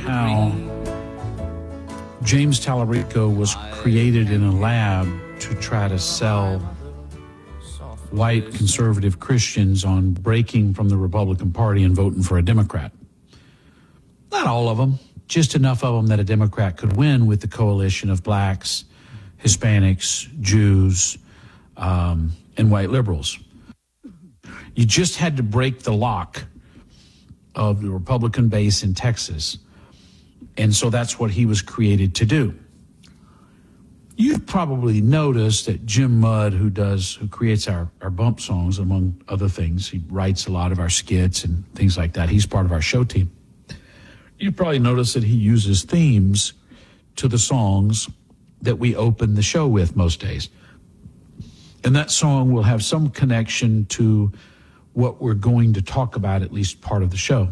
how James Tallarico was created in a lab to try to sell white conservative Christians on breaking from the Republican Party and voting for a Democrat. Not all of them, just enough of them that a Democrat could win with the coalition of blacks, Hispanics, Jews, and white liberals. You just had to break the lock of the Republican base in Texas. And so that's what he was created to do. You've probably noticed that Jim Mudd, who creates our bump songs, among other things, he writes a lot of our skits and things like that. He's part of our show team. You probably noticed that he uses themes to the songs that we open the show with most days. And that song will have some connection to what we're going to talk about, at least part of the show.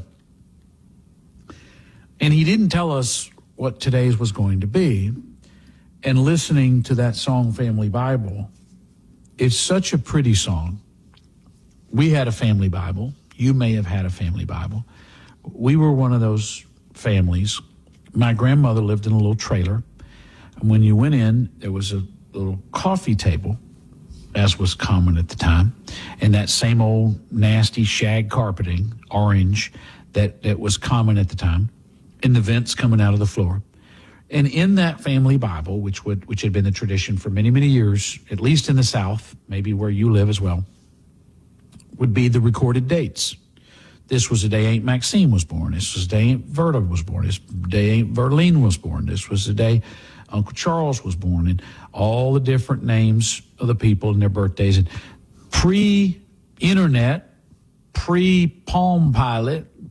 And he didn't tell us what today's was going to be. And listening to that song, Family Bible, it's such a pretty song. We had a family Bible. You may have had a family Bible. We were one of those families. My grandmother lived in a little trailer. And when you went in, there was a little coffee table, as was common at the time, and that same old nasty shag carpeting, orange, that was common at the time, and the vents coming out of the floor. And in that family Bible, which had been the tradition for many, many years, at least in the South, maybe where you live as well, would be the recorded dates. This was the day Aunt Maxine was born. This was the day Aunt Verta was born. This was the day Aunt Verlene was born. This was the day Uncle Charles was born, and all the different names of the people and their birthdays. And pre-internet, pre-Palm Pilot,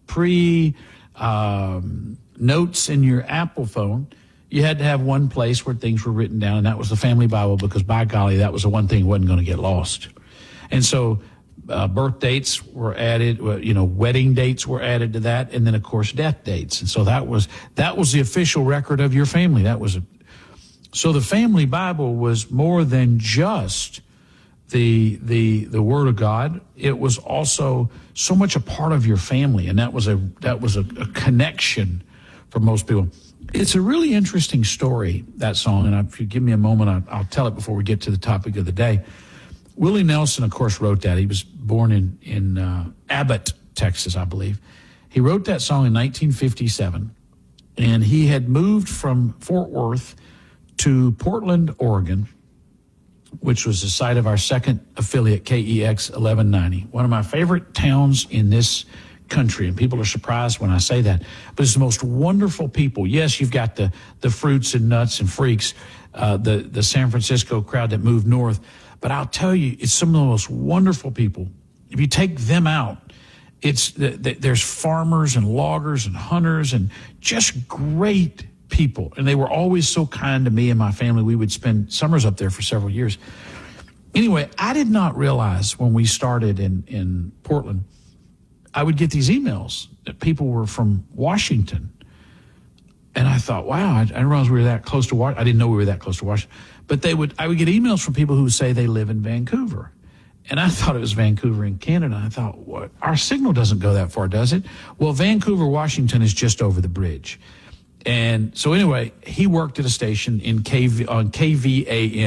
pre-notes in your Apple phone, you had to have one place where things were written down, and that was the family Bible, because by golly, that was the one thing that wasn't going to get lost. And so birth dates were added, wedding dates were added to that, and then, of course, death dates. And so that was the official record of your family. So the family Bible was more than just the Word of God. It was also so much a part of your family, and that was a connection for most people. It's a really interesting story, that song, and if you give me a moment, I'll tell it before we get to the topic of the day. Willie Nelson, of course, wrote that. He was born in Abbott, Texas, I believe. He wrote that song in 1957, and he had moved from Fort Worth to Portland, Oregon, which was the site of our second affiliate, KEX 1190, one of my favorite towns in this country, and people are surprised when I say that, but it's the most wonderful people. Yes, you've got the fruits and nuts and freaks, the San Francisco crowd that moved north, but I'll tell you, it's some of the most wonderful people. If you take them out, there's farmers and loggers and hunters and just great people, and they were always so kind to me and my family. We would spend summers up there for several years. Anyway, I did not realize when we started in Portland, I would get these emails that people were from Washington. And I thought, wow, I didn't realize we were that close to Washington. I didn't know we were that close to Washington. But I would get emails from people who would say they live in Vancouver. And I thought it was Vancouver in Canada. I thought, what? Our signal doesn't go that far, does it? Well, Vancouver, Washington is just over the bridge. And so anyway, he worked at a station on KVAN.